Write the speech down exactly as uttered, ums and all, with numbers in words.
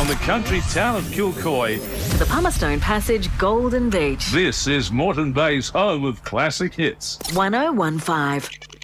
From the country town of Kilcoy to the Palmerstone Passage, Golden Beach. This is Moreton Bay's home of classic hits. one oh one five.